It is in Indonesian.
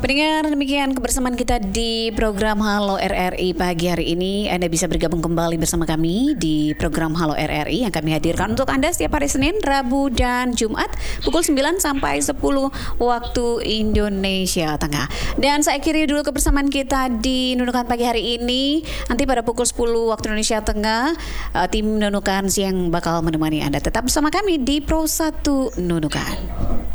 Pendengar, demikian kebersamaan kita di program Halo RRI pagi hari ini. Anda bisa bergabung kembali bersama kami di program Halo RRI yang kami hadirkan untuk Anda setiap hari Senin, Rabu, dan Jumat pukul 9 sampai 10 waktu Indonesia Tengah. Dan saya akhiri dulu kebersamaan kita di Nunukan pagi hari ini. Nanti pada pukul 10 waktu Indonesia Tengah, tim Nunukan Siang bakal menemani Anda. Tetap bersama kami di Pro 1 Nunukan.